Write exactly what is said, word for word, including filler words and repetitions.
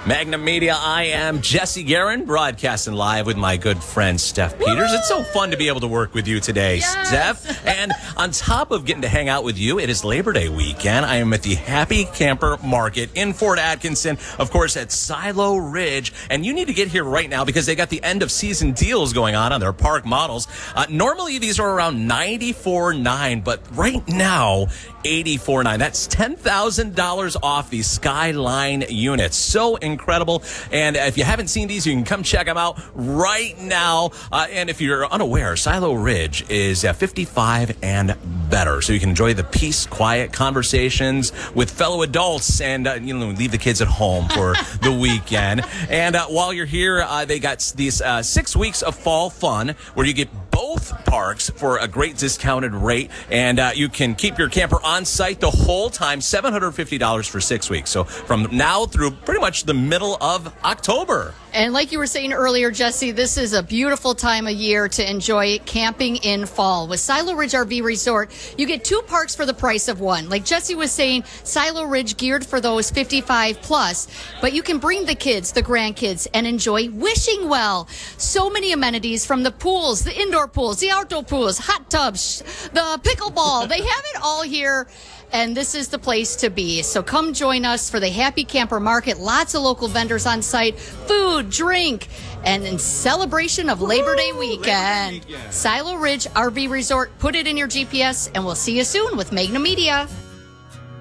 Magnum Media, I am Jesse Guerin, broadcasting live with my good friend Steph Peters. Woo-hoo! It's so fun to be able to work with you today, yes. Steph. And on top of getting to hang out with you, it is Labor Day weekend. I am at the Happy Camper Market in Fort Atkinson, of course, at Silo Ridge. And you need to get here right now because they got the end of season deals going on on their park models. Uh, normally, these are around ninety-four nine, but right now, eighty-four nine. That's ten thousand dollars off these Skyline units. So incredible. And if you haven't seen these, you can come check them out right now. Uh, and if you're unaware, Silo Ridge is uh, fifty-five and better. So you can enjoy the peace, quiet conversations with fellow adults and, uh, you know, leave the kids at home for the weekend. And uh, while you're here, uh, they got these uh, six weeks of fall fun where you get both parks for a great discounted rate. And uh, you can keep your camper on site the whole time, seven hundred fifty dollars for six weeks. So from now through pretty much the middle of October. And like you were saying earlier, Jesse, this is a beautiful time of year to enjoy camping in fall. With Silo Ridge R V Resort, you get two parks for the price of one. Like Jesse was saying, Silo Ridge geared for those fifty-five plus, but you can bring the kids, the grandkids, and enjoy Wishing Well. So many amenities from the pools, the indoor pools, the outdoor pools, hot tubs, the pickleball. They have it all here. And this is the place to be. So come join us for the Happy Camper Market. Lots of local vendors on site, food, drink, and in celebration of Labor Day weekend. Labor Day weekend. Silo Ridge R V Resort. Put it in your G P S, and we'll see you soon with Magnum Media.